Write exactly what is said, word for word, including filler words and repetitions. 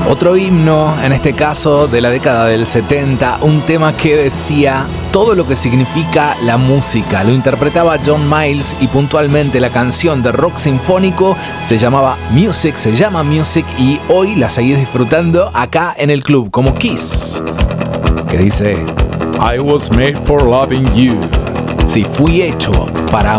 Otro himno, en este caso de la década del setenta, un tema que decía todo lo que significa la música. Lo interpretaba John Miles y puntualmente la canción de rock sinfónico se llamaba Music, se llama Music y hoy la seguís disfrutando acá en el club como Kiss, que dice I was made for loving you. Sí, fui hecho para